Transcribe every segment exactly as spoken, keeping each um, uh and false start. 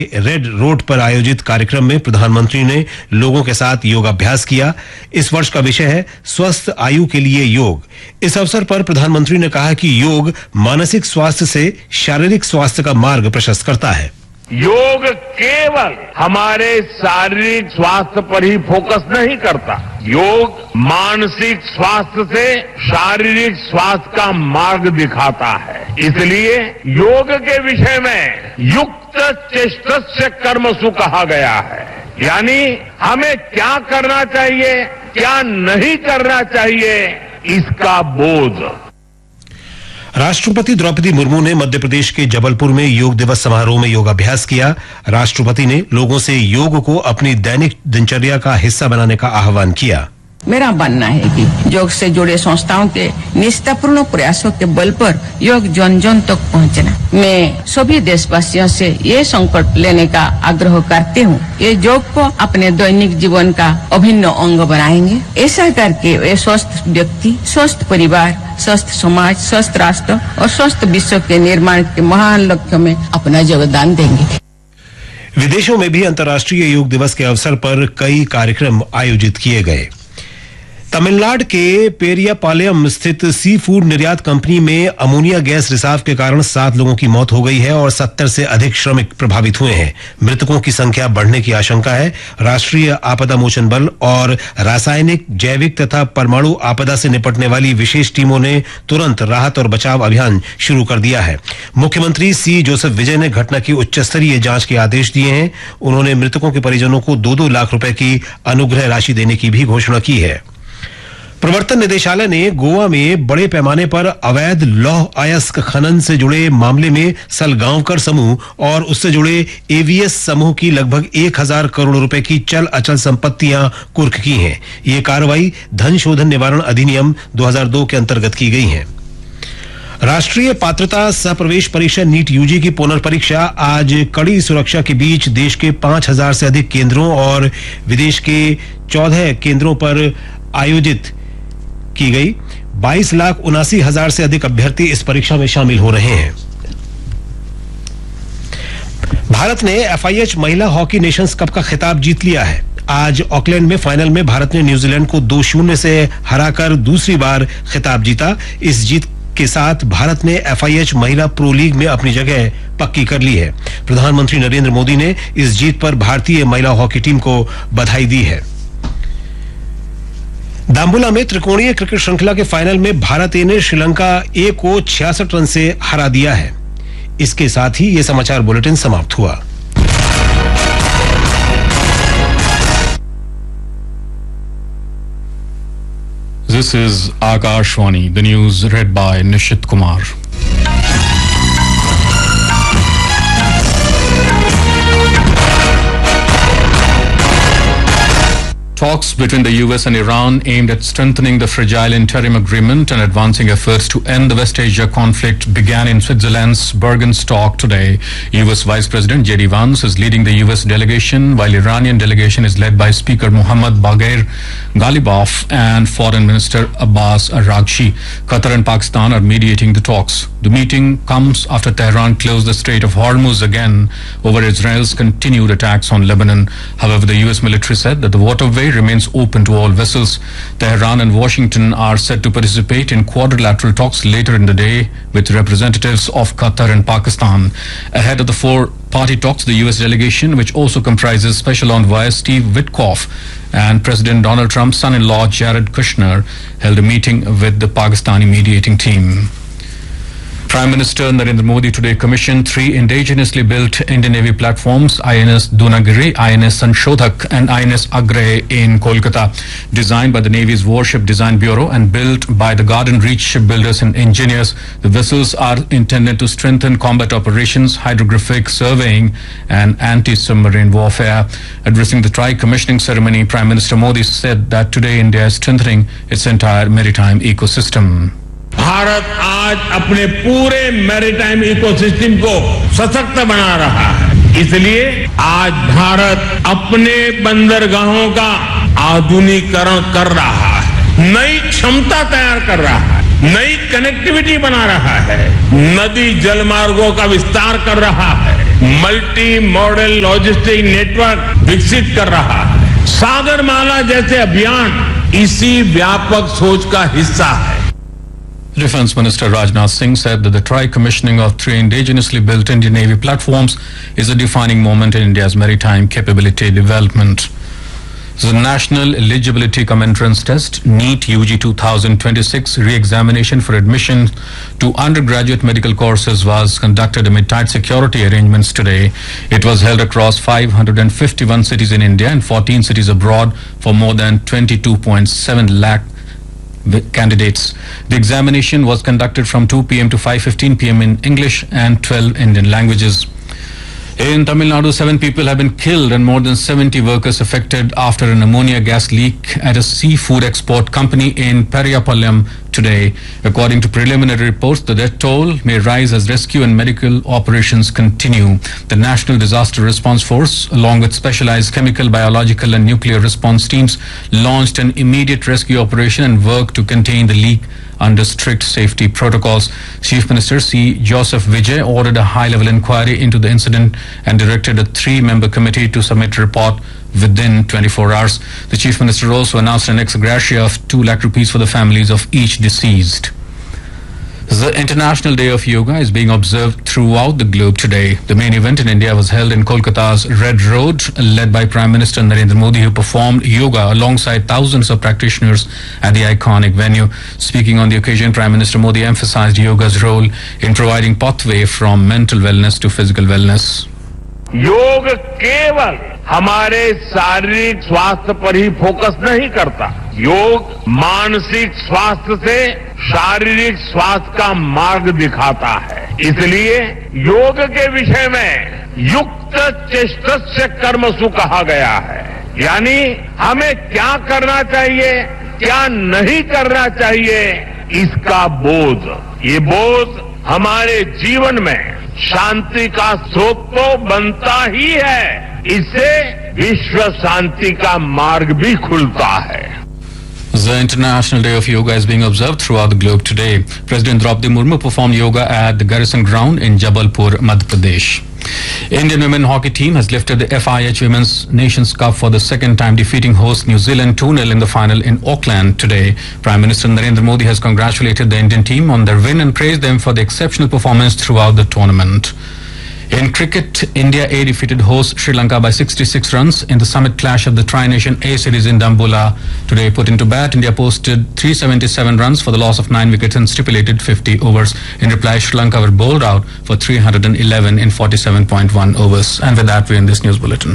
Red road पर आयोजित कार्यक्रम में प्रधानमंत्री ने लोगों के साथ योगाभ्यास किया। इस वर्ष का विषय है स्वस्थ आयु के लिए योग। इस अवसर पर प्रधानमंत्री ने कहा कि योग मानसिक स्वास्थ्य से शारीरिक स्वास्थ्य का मार्ग प्रशस्त करता है। योग केवल हमारे शारीरिक स्वास्थ्य पर ही फोकस नहीं करता, योग मानसिक स्वास्थ्य से शारीरिक स्वास्थ्य का मार्ग दिखाता है। इसलिए योग के विषय में युक्त चेष्टस्य कर्मसु कहा गया है, यानी हमें क्या करना चाहिए, क्या नहीं करना चाहिए, इसका बोध। राष्ट्रपति द्रौपदी मुर्मू ने मध्य प्रदेश के जबलपुर में योग दिवस समारोह में योगाभ्यास किया। राष्ट्रपति ने लोगों से योग को अपनी दैनिक दिनचर्या का हिस्सा बनाने का आह्वान किया। मेरा मानना है कि योग से जुड़े संस्थाओं के निष्ठापूर्ण प्रयासों के बल पर योग जन जन तक पहुंचना। मैं सभी देशवासियों से ये संकल्प लेने का आग्रह करती हूँ, ये योग को अपने दैनिक जीवन का अभिन्न अंग बनाएंगे। ऐसा करके वे स्वस्थ व्यक्ति, स्वस्थ परिवार, स्वस्थ समाज, स्वस्थ राष्ट्र और स्वस्थ विश्व के निर्माण के महान लक्ष्य में अपना योगदान देंगे। विदेशों में भी अंतर्राष्ट्रीय योग दिवस के अवसर पर कई कार्यक्रम आयोजित किए गए। तमिलनाडु के पेरियापालयम स्थित सी फूड निर्यात कंपनी में अमोनिया गैस रिसाव के कारण सात लोगों की मौत हो गई है और सत्तर से अधिक श्रमिक प्रभावित हुए हैं। मृतकों की संख्या बढ़ने की आशंका है। राष्ट्रीय आपदा मोचन बल और रासायनिक, जैविक तथा परमाणु आपदा से निपटने वाली विशेष टीमों ने तुरंत राहत और बचाव अभियान शुरू कर दिया है। मुख्यमंत्री सी जोसेफ विजय ने घटना की उच्च स्तरीय जांच के आदेश दिए हैं। उन्होंने मृतकों के परिजनों को दो दो लाख रुपए की अनुग्रह राशि देने की भी घोषणा की है। प्रवर्तन निदेशालय ने गोवा में बड़े पैमाने पर अवैध लौह अयस्क खनन से जुड़े मामले में सलगांवकर समूह और उससे जुड़े एवीएस समूह की लगभग एक हजार करोड़ रुपए की चल अचल संपत्तियां कुर्क की हैं। ये कार्रवाई धन शोधन निवारण अधिनियम दो हज़ार दो के अंतर्गत की गई है। राष्ट्रीय पात्रता सह प्रवेश परीक्षा नीट यूजी की पुनर्परीक्षा आज कड़ी सुरक्षा के बीच देश के पांच हजार से अधिक केंद्रों और विदेश के चौदह केंद्रों पर आयोजित की गई। बाईस लाख उनासी हजार से अधिक अभ्यर्थी इस परीक्षा में शामिल हो रहे हैं। भारत ने एफआईएच महिला हॉकी नेशंस कप का खिताब जीत लिया है। आज ऑकलैंड में फाइनल में भारत ने न्यूजीलैंड को दो शून्य से हराकर दूसरी बार खिताब जीता। इस जीत के साथ भारत ने एफआईएच महिला प्रो लीग में अपनी जगह पक्की कर ली है। प्रधानमंत्री नरेंद्र मोदी ने इस जीत पर भारतीय महिला हॉकी टीम को बधाई दी है। दाम्बुला में त्रिकोणीय क्रिकेट श्रृंखला के फाइनल में भारत ए ने श्रीलंका ए को छियासठ रन से हरा दिया है। इसके साथ ही यह समाचार बुलेटिन समाप्त हुआ। This is Akashvani, the news read by Nishit Kumar. Talks between the U S and Iran aimed at strengthening the fragile interim agreement and advancing efforts to end the West Asia conflict began in Switzerland's Bergenstock today. U S Vice President J D Vance is leading the U S delegation, while Iranian delegation is led by Speaker Mohammad Bagher Ghalibaf and Foreign Minister Abbas Araghchi. Qatar and Pakistan are mediating the talks. The meeting comes after Tehran closed the Strait of Hormuz again over Israel's continued attacks on Lebanon. However, the U S military said that the waterway remains open to all vessels. Tehran and Washington are set to participate in quadrilateral talks later in the day with representatives of Qatar and Pakistan. Ahead of the four-party talks, the U S delegation, which also comprises Special Envoy Steve Witkoff and President Donald Trump's son-in-law Jared Kushner, held a meeting with the Pakistani mediating team. Prime Minister Narendra Modi today commissioned three indigenously built Indian Navy platforms, I N S Dunagiri, I N S Sanshodhak and I N S Agre in Kolkata. Designed by the Navy's Warship Design Bureau and built by the Garden Reach shipbuilders and engineers, the vessels are intended to strengthen combat operations, hydrographic surveying and anti-submarine warfare. Addressing the tri-commissioning ceremony, Prime Minister Modi said that today India is strengthening its entire maritime ecosystem. Bharat आज अपने पूरे maritime ecosystem को सशक्त बना रहा है। इसलिए आज भारत अपने बंदरगाहों का आधुनिकीकरण कर रहा है, नई क्षमता तैयार कर रहा है, नई कनेक्टिविटी बना रहा है, नदी जलमार्गों का विस्तार कर रहा है। मल्टी मॉडल लॉजिस्टिक नेटवर्क विकसित कर रहा है। सागरमाला जैसे अभियान इसी व्यापक सोच का हिस्सा है। Defense Minister Rajnath Singh said that the tri-commissioning of three indigenously built Indian Navy platforms is a defining moment in India's maritime capability development. The National Eligibility Cum Entrance Test NEET U G twenty twenty-six re-examination for admission to undergraduate medical courses was conducted amid tight security arrangements today. It was held across five hundred fifty-one cities in India and fourteen cities abroad for more than twenty-two point seven lakh candidates. The examination was conducted from two p m to five fifteen p m in English and twelve Indian languages. In Tamil Nadu, seven people have been killed and more than seventy workers affected after an ammonia gas leak at a seafood export company in Periyapalayam today. According to preliminary reports, the death toll may rise as rescue and medical operations continue. The National Disaster Response Force, along with specialized chemical, biological and nuclear response teams, launched an immediate rescue operation and worked to contain the leak under strict safety protocols. Chief Minister C. Joseph Vijay ordered a high-level inquiry into the incident and directed a three-member committee to submit a report within twenty-four hours. The Chief Minister also announced an ex gratia of two lakh rupees for the families of each deceased. The International Day of Yoga is being observed throughout the globe today. The main event in India was held in Kolkata's Red Road, led by Prime Minister Narendra Modi, who performed yoga alongside thousands of practitioners at the iconic venue. Speaking on the occasion, Prime Minister Modi emphasized yoga's role in providing pathway from mental wellness to physical wellness. योग केवल हमारे शारीरिक स्वास्थ्य पर ही focus नहीं करता, योग मानसिक स्वास्थ्य से शारीरिक स्वास्थ्य का मार्ग दिखाता है। इसलिए योग के विषय में युक्त चेष्टस्य कर्मसु कहा गया है, यानी हमें क्या करना चाहिए, क्या नहीं करना चाहिए, इसका बोध। ये बोध हमारे जीवन में शांति का स्रोत तो बनता ही है, इससे विश्व शांति का मार्ग भी खुलता है। The International Day of Yoga is being observed throughout the globe today. President Draupadi Murmu performed yoga at the Garrison Ground in Jabalpur, Madhya Pradesh. Indian women hockey team has lifted the F I H Women's Nations Cup for the second time, defeating host New Zealand two nil in the final in Auckland today. Prime Minister Narendra Modi has congratulated the Indian team on their win and praised them for the exceptional performance throughout the tournament. In cricket, India A defeated host Sri Lanka by sixty-six runs in the summit clash of the Tri-Nation A series in Dambulla. Today put into bat, India posted three hundred seventy-seven runs for the loss of nine wickets and stipulated fifty overs. In reply, Sri Lanka were bowled out for three hundred eleven in forty-seven point one overs. And with that, we end this news bulletin.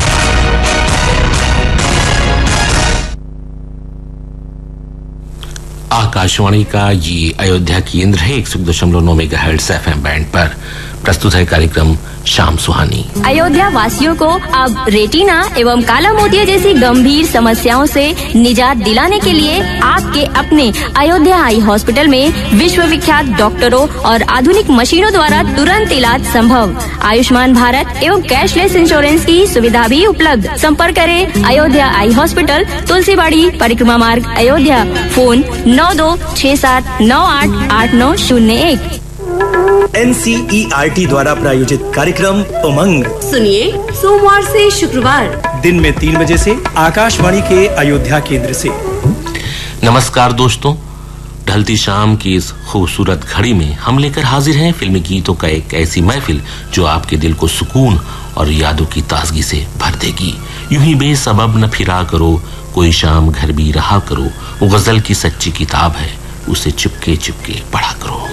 Akashvani का ये अयोध्या केंद्र है एक सौ दशमलव नौ megahertz FM band पर। प्रस्तुत है कार्यक्रम शाम सुहानी। अयोध्या वासियों को अब रेटिना एवं काला मोतिया जैसी गंभीर समस्याओं से निजात दिलाने के लिए आपके अपने अयोध्या आई हॉस्पिटल में विश्व विख्यात डॉक्टरों और आधुनिक मशीनों द्वारा तुरंत इलाज संभव। आयुष्मान भारत एवं कैशलेस इंश्योरेंस की सुविधा भी उपलब्ध। संपर्क करें अयोध्या आई हॉस्पिटल, तुलसीबाड़ी, परिक्रमा मार्ग, अयोध्या। फोन नौ दो छह सात नौ आठ आठ नौ शून्य एक। N C E R T द्वारा प्रायोजित कार्यक्रम उमंग सुनिए सोमवार से शुक्रवार दिन में तीन बजे से आकाशवाणी के अयोध्या केंद्र से। नमस्कार दोस्तों, ढलती शाम की इस खूबसूरत घड़ी में हम लेकर हाजिर हैं फिल्मी गीतों का एक ऐसी महफिल जो आपके दिल को सुकून और यादों की ताजगी से भर देगी। यूं ही बेसबब न फिरा करो, कोई शाम घर भी रहा करो, वो गजल की सच्ची किताब है, उसे चुपके चुपके पढ़ा करो।